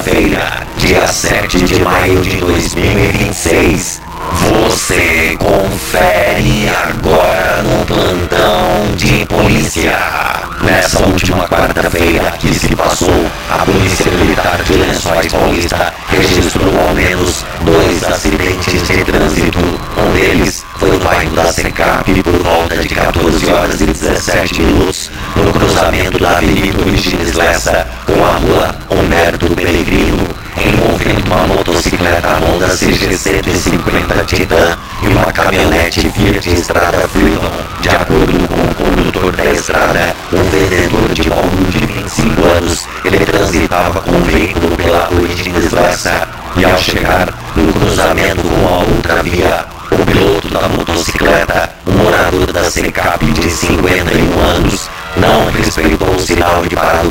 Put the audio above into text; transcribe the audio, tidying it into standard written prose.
quarta-feira, dia 7 de maio de 2026. Você confere agora no plantão de polícia. Nessa última quarta-feira que se passou, a Polícia Militar de Lençóis Paulista registrou ao menos 2 acidentes de trânsito. Um deles foi no bairro da Secap por volta de 14 horas e 17 minutos, no cruzamento da Avenida Origines Lessa com a rua Humberto Peregrino, envolvendo uma motocicleta Honda CG 150 Titan e uma caminhonete Fiat Estrada Freedom. De acordo com o condutor da estrada, um vendedor de Bauru de 25 anos, ele transitava com o veículo pela Origines Lessa e ao chegar no cruzamento com a outra via, o piloto da motocicleta, um morador da Secap de 51 anos, não respeitou o sinal de parada